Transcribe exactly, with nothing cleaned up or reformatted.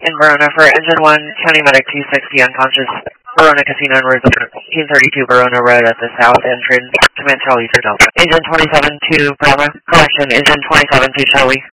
In Verona for Engine one, County Medic two sixty unconscious, Verona Casino and Resort, eighteen thirty-two Verona Road at the south entrance, command Charlie for Delta. Engine twenty-seven to Brahma, correction, Engine twenty-seven to Charlie.